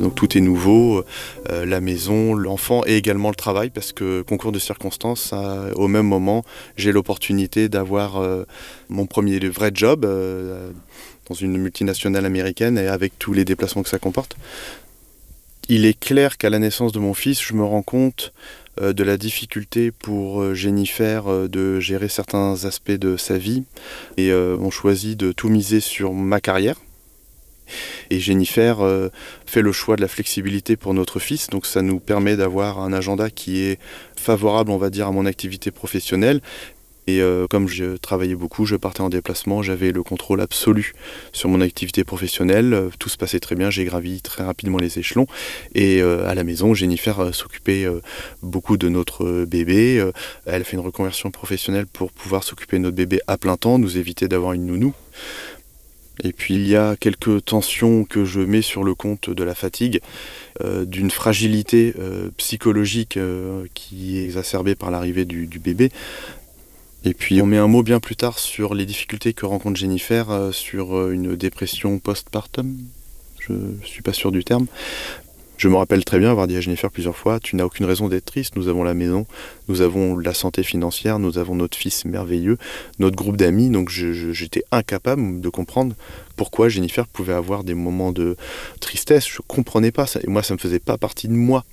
Donc tout est nouveau, la maison, l'enfant et également le travail, parce que concours de circonstances, au même moment, j'ai l'opportunité d'avoir mon premier vrai job dans une multinationale américaine et avec tous les déplacements que ça comporte. Il est clair qu'à la naissance de mon fils, je me rends compte de la difficulté pour Jennifer de gérer certains aspects de sa vie et on choisit de tout miser sur ma carrière. Et Jennifer fait le choix de la flexibilité pour notre fils, donc ça nous permet d'avoir un agenda qui est favorable, on va dire, à mon activité professionnelle. Et comme je travaillais beaucoup, je partais en déplacement, j'avais le contrôle absolu sur mon activité professionnelle, tout se passait très bien, j'ai gravi très rapidement les échelons. Et à la maison, Jennifer s'occupait beaucoup de notre bébé, elle a fait une reconversion professionnelle pour pouvoir s'occuper de notre bébé à plein temps, nous éviter d'avoir une nounou. Et puis il y a quelques tensions que je mets sur le compte de la fatigue, d'une fragilité psychologique qui est exacerbée par l'arrivée du bébé. Et puis on met un mot bien plus tard sur les difficultés que rencontre Jennifer sur une dépression postpartum, je ne suis pas sûr du terme. Je me rappelle très bien avoir dit à Jennifer plusieurs fois, tu n'as aucune raison d'être triste, nous avons la maison, nous avons la santé financière, nous avons notre fils merveilleux, notre groupe d'amis, donc j'étais incapable de comprendre pourquoi Jennifer pouvait avoir des moments de tristesse, je ne comprenais pas, et moi ça ne faisait pas partie de moi.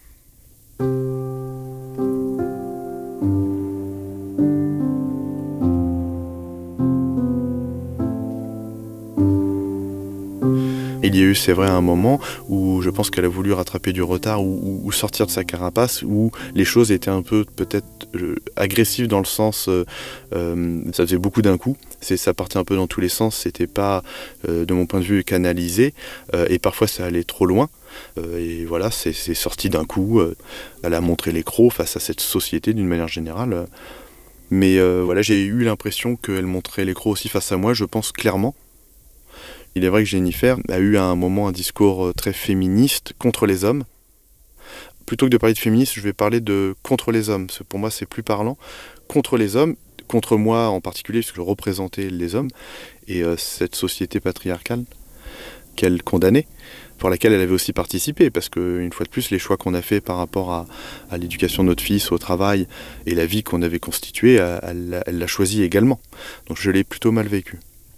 Il y a eu, c'est vrai, un moment où je pense qu'elle a voulu rattraper du retard ou sortir de sa carapace, où les choses étaient un peu peut-être agressives dans le sens, ça faisait beaucoup d'un coup, ça partait un peu dans tous les sens, c'était pas, de mon point de vue, canalisé, et parfois ça allait trop loin. Et voilà, c'est sorti d'un coup, elle a montré les crocs face à cette société d'une manière générale. Mais voilà, j'ai eu l'impression qu'elle montrait les crocs aussi face à moi, je pense clairement. Il est vrai que Jennifer a eu à un moment un discours très féministe contre les hommes. Plutôt que de parler de féminisme, je vais parler de contre les hommes. Pour moi, c'est plus parlant. Contre les hommes, contre moi en particulier, parce que je représentais les hommes, et cette société patriarcale qu'elle condamnait, pour laquelle elle avait aussi participé, parce qu'une fois de plus, les choix qu'on a fait par rapport à l'éducation de notre fils, au travail, et la vie qu'on avait constituée, elle l'a choisi également. Donc je l'ai plutôt mal vécu.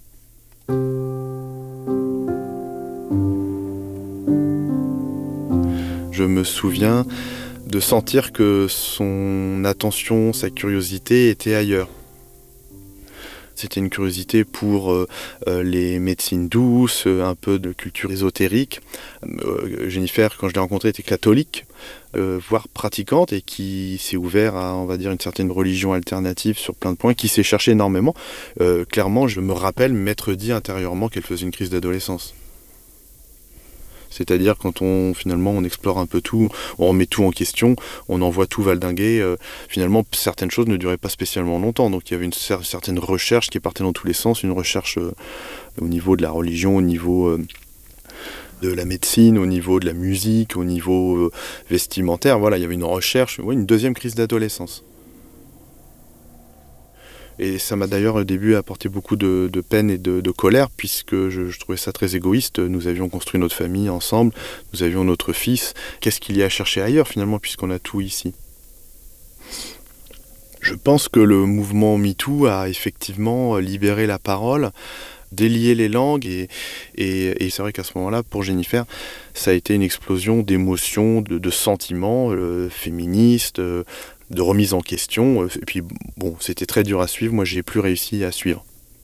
Je me souviens de sentir que son attention, sa curiosité était ailleurs. C'était une curiosité pour les médecines douces, un peu de culture ésotérique. Jennifer, quand je l'ai rencontrée, était catholique, voire pratiquante, et qui s'est ouverte à, on va dire, une certaine religion alternative sur plein de points, qui s'est cherchée énormément. Clairement, je me rappelle m'être dit intérieurement qu'elle faisait une crise d'adolescence. C'est-à-dire quand finalement on explore un peu tout, on remet tout en question, on envoie tout valdinguer, finalement certaines choses ne duraient pas spécialement longtemps, donc il y avait une certaine recherche qui partait dans tous les sens, une recherche au niveau de la religion, au niveau de la médecine, au niveau de la musique, au niveau vestimentaire, voilà, il y avait une recherche, une deuxième crise d'adolescence. Et ça m'a d'ailleurs au début apporté beaucoup de peine et de colère, puisque je trouvais ça très égoïste. Nous avions construit notre famille ensemble, nous avions notre fils. Qu'est-ce qu'il y a à chercher ailleurs finalement, puisqu'on a tout ici ? Je pense que le mouvement MeToo a effectivement libéré la parole, délié les langues, et c'est vrai qu'à ce moment-là, pour Jennifer, ça a été une explosion d'émotions, de sentiments féministes, de remise en question, et puis bon, c'était très dur à suivre, moi j'ai plus réussi à suivre.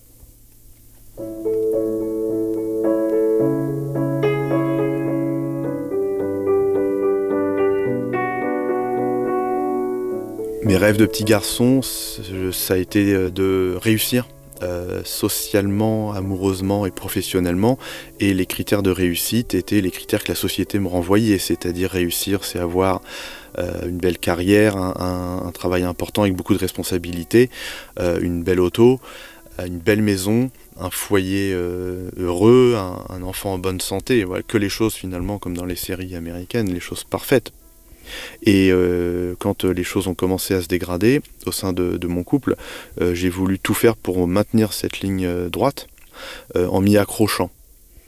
Mes rêves de petit garçon, ça a été de réussir, socialement, amoureusement et professionnellement, et les critères de réussite étaient les critères que la société me renvoyait, c'est-à-dire réussir, c'est avoir une belle carrière, un travail important avec beaucoup de responsabilités, une belle auto, une belle maison, un foyer heureux, un enfant en bonne santé, voilà, que les choses finalement comme dans les séries américaines, les choses parfaites. Et quand les choses ont commencé à se dégrader au sein de mon couple, j'ai voulu tout faire pour maintenir cette ligne droite en m'y accrochant.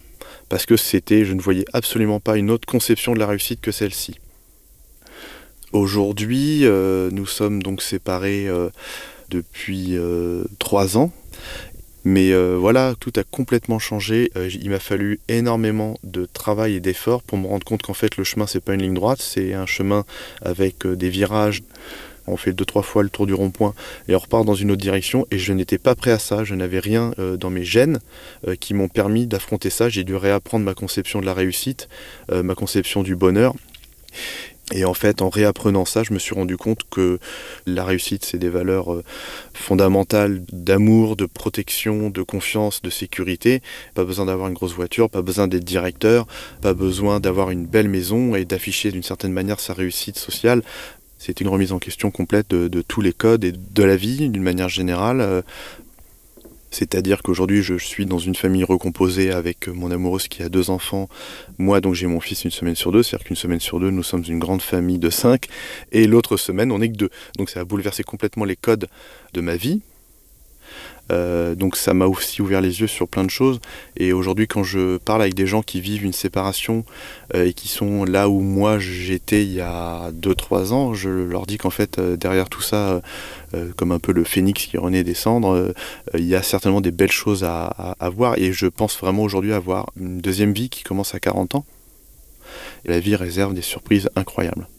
parce que je ne voyais absolument pas une autre conception de la réussite que celle-ci. Aujourd'hui, nous sommes donc séparés depuis 3 ans. Mais voilà, tout a complètement changé. Il m'a fallu énormément de travail et d'efforts pour me rendre compte qu'en fait le chemin c'est pas une ligne droite, c'est un chemin avec des virages. On fait 2-3 fois le tour du rond-point et on repart dans une autre direction, et je n'étais pas prêt à ça, je n'avais rien dans mes gènes qui m'ont permis d'affronter ça. J'ai dû réapprendre ma conception de la réussite, ma conception du bonheur. Et en fait, en réapprenant ça, je me suis rendu compte que la réussite, c'est des valeurs fondamentales d'amour, de protection, de confiance, de sécurité. Pas besoin d'avoir une grosse voiture, pas besoin d'être directeur, pas besoin d'avoir une belle maison et d'afficher d'une certaine manière sa réussite sociale. C'était une remise en question complète de tous les codes et de la vie d'une manière générale. C'est-à-dire qu'aujourd'hui, je suis dans une famille recomposée avec mon amoureuse qui a 2 enfants. Moi, donc, j'ai mon fils une semaine sur 2. C'est-à-dire qu'une semaine sur 2, nous sommes une grande famille de 5. Et l'autre semaine, on n'est que 2. Donc, ça a bouleversé complètement les codes de ma vie. Donc ça m'a aussi ouvert les yeux sur plein de choses. Et aujourd'hui, quand je parle avec des gens qui vivent une séparation et qui sont là où moi j'étais il y a 2-3 ans, je leur dis qu'en fait derrière tout ça, comme un peu le phénix qui renaît des cendres, il y a certainement des belles choses à voir. Et je pense vraiment aujourd'hui avoir une deuxième vie qui commence à 40 ans. Et la vie réserve des surprises incroyables.